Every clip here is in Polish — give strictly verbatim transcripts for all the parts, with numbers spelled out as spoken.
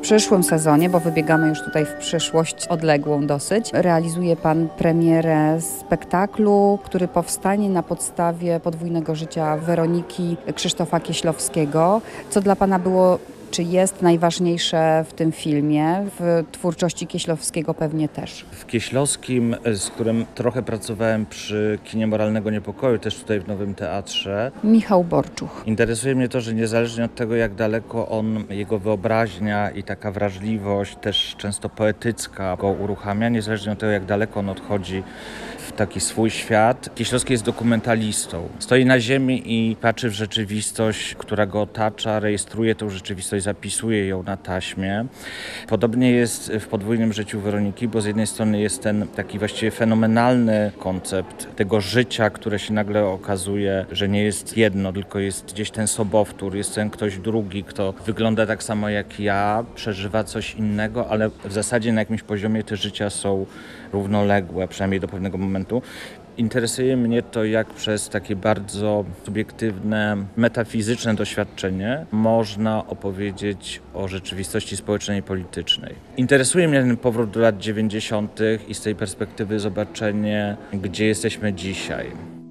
przyszłym sezonie, bo wybiegamy już tutaj w przyszłość odległą dosyć, realizuje Pan premierę spektaklu, który powstanie na podstawie podwójnego życia Weroniki Krzysztofa Kieślowskiego. Co dla Pana było, czy jest najważniejsze w tym filmie? W twórczości Kieślowskiego pewnie też. W Kieślowskim, z którym trochę pracowałem przy Kinie Moralnego Niepokoju, też tutaj w Nowym Teatrze. Michał Borczuch. Interesuje mnie to, że niezależnie od tego, jak daleko on, jego wyobraźnia i taka wrażliwość, też często poetycka, go uruchamia, niezależnie od tego, jak daleko on odchodzi w taki swój świat. Kieślowski jest dokumentalistą. Stoi na ziemi i patrzy w rzeczywistość, która go otacza, rejestruje tę rzeczywistość, zapisuje ją na taśmie. Podobnie jest w podwójnym życiu Weroniki, bo z jednej strony jest ten taki właściwie fenomenalny koncept tego życia, które się nagle okazuje, że nie jest jedno, tylko jest gdzieś ten sobowtór, jest ten ktoś drugi, kto wygląda tak samo jak ja, przeżywa coś innego, ale w zasadzie na jakimś poziomie te życia są równoległe, przynajmniej do pewnego momentu. Interesuje mnie to, jak przez takie bardzo subiektywne, metafizyczne doświadczenie można opowiedzieć o rzeczywistości społecznej i politycznej. Interesuje mnie ten powrót do lat dziewięćdziesiątych i z tej perspektywy zobaczenie, gdzie jesteśmy dzisiaj.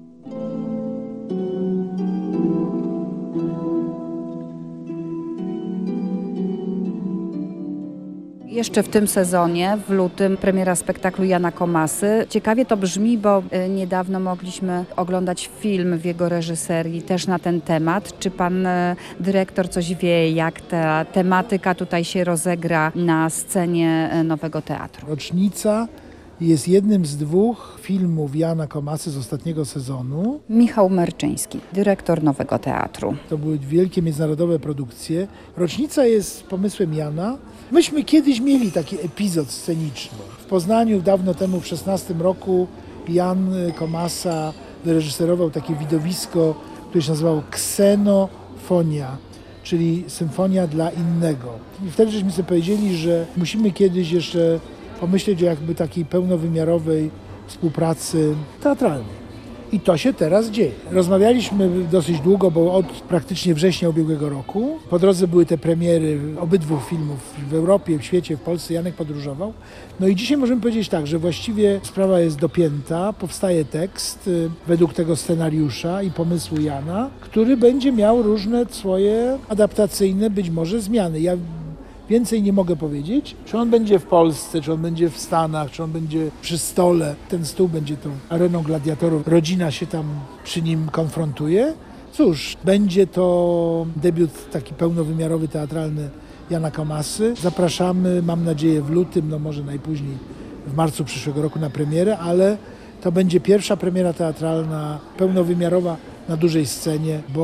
Jeszcze w tym sezonie, w lutym, premiera spektaklu Jana Komasy. Ciekawie to brzmi, bo niedawno mogliśmy oglądać film w jego reżyserii też na ten temat. Czy pan dyrektor coś wie, jak ta tematyka tutaj się rozegra na scenie Nowego Teatru? Rocznica jest jednym z dwóch filmów Jana Komasy z ostatniego sezonu. Michał Merczyński, dyrektor Nowego Teatru. To były wielkie międzynarodowe produkcje. Rocznica jest pomysłem Jana. Myśmy kiedyś mieli taki epizod sceniczny. W Poznaniu dawno temu, w szesnastym roku, Jan Komasa wyreżyserował takie widowisko, które się nazywało Ksenofonia, czyli symfonia dla innego. I wtedy żeśmy sobie powiedzieli, że musimy kiedyś jeszcze pomyśleć o jakby takiej pełnowymiarowej współpracy teatralnej. I to się teraz dzieje. Rozmawialiśmy dosyć długo, bo od praktycznie września ubiegłego roku. Po drodze były te premiery obydwu filmów w Europie, w świecie, w Polsce. Janek podróżował. No i dzisiaj możemy powiedzieć tak, że właściwie sprawa jest dopięta. Powstaje tekst według tego scenariusza i pomysłu Jana, który będzie miał różne swoje adaptacyjne być może zmiany. Ja Więcej nie mogę powiedzieć. Czy on będzie w Polsce, czy on będzie w Stanach, czy on będzie przy stole. Ten stół będzie tą areną gladiatorów. Rodzina się tam przy nim konfrontuje. Cóż, będzie to debiut taki pełnowymiarowy, teatralny Jana Komasy. Zapraszamy, mam nadzieję, w lutym, no może najpóźniej w marcu przyszłego roku na premierę, ale to będzie pierwsza premiera teatralna, pełnowymiarowa na dużej scenie, bo